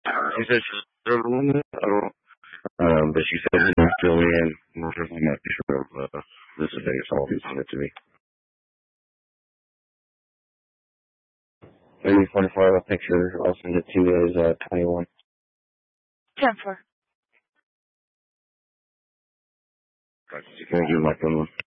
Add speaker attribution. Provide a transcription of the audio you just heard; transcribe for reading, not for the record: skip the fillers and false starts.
Speaker 1: She said she's still doing it. I don't. But she said she's gonna fill me in. I'm not sure if I'm not sure of this is Vegas. All he sent it to me. Maybe 24 hour picture. I'll send it to you as 21.
Speaker 2: 10-4.
Speaker 1: Can I give my phone one?